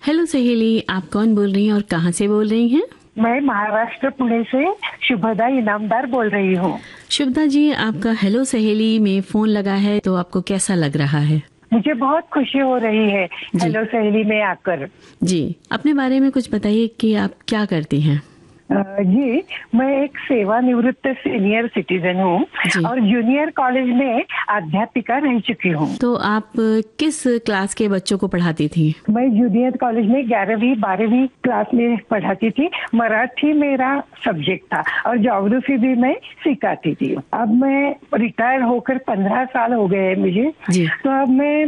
Hello सहेली, आप कौन बोल रही हैं और कहाँ से बोल रही हैं? मैं महाराष्ट्र पुणे से शुभदा इनामदार बोल रही हूँ। शुभदा जी, आपका हेलो सहेली में फोन लगा है तो आपको कैसा लग रहा है? मुझे बहुत खुशी हो रही है हेलो सहेली में आकर। जी, अपने बारे में कुछ बताइए कि आप क्या करती हैं? जी, मैं एक सेवानिवृत्त सीनियर सिटीजन हूँ और जूनियर कॉलेज में अध्यापिका रह चुकी हूँ। तो आप किस क्लास के बच्चों को पढ़ाती थी? मैं जूनियर कॉलेज में 11वीं 12वीं क्लास में पढ़ाती थी। मराठी मेरा सब्जेक्ट था और ज्योग्राफी भी मैं सिखाती थी। अब मैं रिटायर होकर 15 साल हो गए हैं मुझे। तो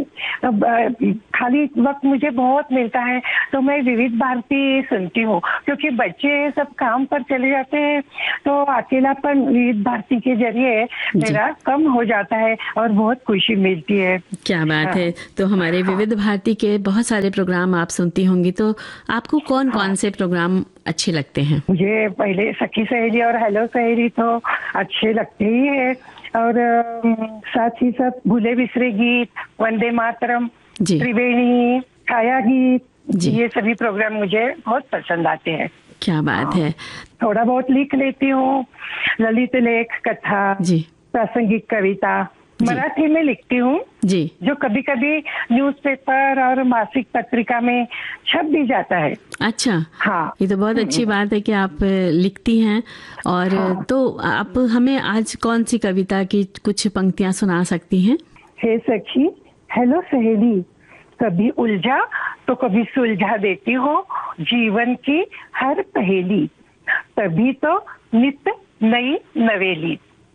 अब खाली वक्त मुझे बहुत मिलता है तो मैं विविध भारती सुनती हूँ, क्योंकि बच्चे सब काम पर चले जाते हैं तो अकेलापन विविध भारती के जरिए मेरा कम हो जाता है और बहुत खुशी मिलती है। क्या बात है। तो हमारे विविध भारती के बहुत सारे प्रोग्राम आप सुनती होंगी, तो आपको कौन कौन से प्रोग्राम अच्छे लगते हैं? मुझे पहले सखी सहेली और हेलो सहेली तो अच्छे लगते ही है, और साथ ही साथ भूले बिसरे गीत, वंदे मातरम, त्रिवेणी, छाया गीत, ये सभी प्रोग्राम मुझे बहुत पसंद आते हैं। क्या बात है। थोड़ा बहुत लिख लेती हूँ, ललित लेख, कथा, प्रासंगिक कविता मराठी में लिखती हूँ जी, जो कभी कभी न्यूज़पेपर और मासिक पत्रिका में छप भी जाता है। अच्छा, हाँ, ये तो बहुत अच्छी बात है कि आप लिखती हैं। और तो आप हमें आज कौन सी कविता की कुछ पंक्तियां सुना सकती हैं? हे सखी, हेलो सहेली, कभी उलझा तो कभी सुलझा देती हो जीवन की हर पहेली, तभी तो नित्य नई नवेली।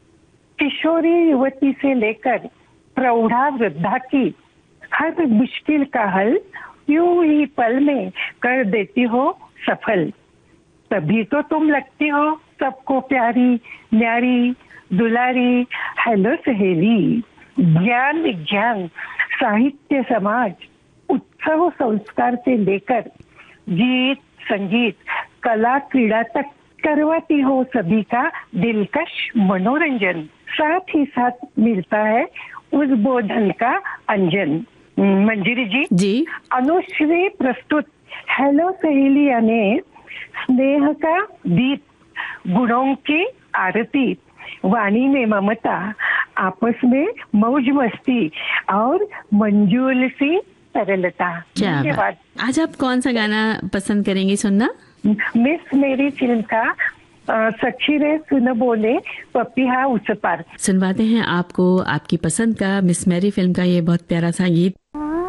किशोरी युवती से लेकर प्रौढ़ा वृद्धा की हर मुश्किल का हल यूं ही पल में कर देती हो सफल, तभी तो तुम लगती हो सबको प्यारी न्यारी दुलारी। हेलो सहेली, ज्ञान विज्ञान साहित्य समाज उत्सव संस्कार से लेकर गीत संगीत कला क्रीड़ा तक करवाती हो सभी का दिलकश मनोरंजन। साथ ही साथ मिलता है उस बोधन का अंजन। मंजिरी जी, अनुश्री प्रस्तुत हेलो सहेली ने स्नेह का दीप, गुणों की आरती, वाणी में ममता, आपस में मौज मस्ती और मंजूल सी सरलता। धन्यवाद। आज आप कौन सा गाना पसंद करेंगी सुनना? मिस मेरी फिल्म का सखी रे सुन बोले पपिहा उस पार। सुनवाते हैं आपको आपकी पसंद का मिस मेरी फिल्म का ये बहुत प्यारा सा गीत।